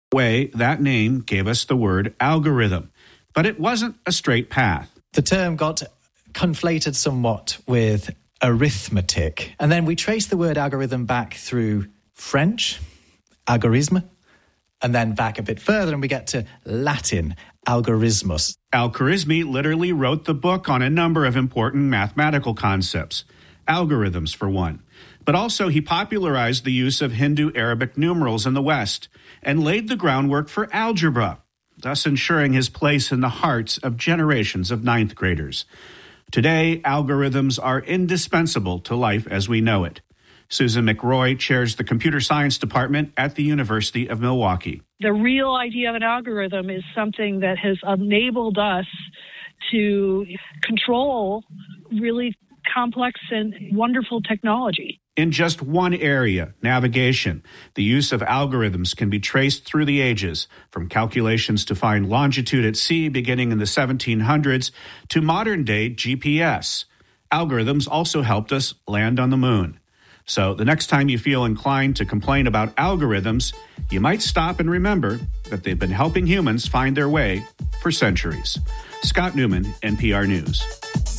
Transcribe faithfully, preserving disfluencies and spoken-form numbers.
Way, that name gave us the word algorithm, but it wasn't a straight path. The term got conflated somewhat with arithmetic, and then we traced the word algorithm back through French, algorithm, and then back a bit further and we get to Latin, algorismus. Al-Khwarizmi literally wrote the book on a number of important mathematical concepts, algorithms for one. But also he popularized the use of Hindu Arabic numerals in the West and laid the groundwork for algebra, thus ensuring his place in the hearts of generations of ninth graders. Today, algorithms are indispensable to life as we know it. Susan McRoy chairs the computer science department at the University of Milwaukee. The real idea of an algorithm is something that has enabled us to control really complex and wonderful technology. In just one area, navigation, the use of algorithms can be traced through the ages, from calculations to find longitude at sea beginning in the seventeen hundreds to modern-day G P S. Algorithms also helped us land on the moon. So the next time you feel inclined to complain about algorithms, you might stop and remember that they've been helping humans find their way for centuries. Scott Newman, N P R News.